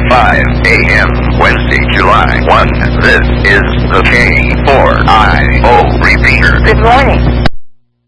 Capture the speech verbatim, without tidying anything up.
five a m Wednesday, July first. This is the K four I O repeater. Good morning.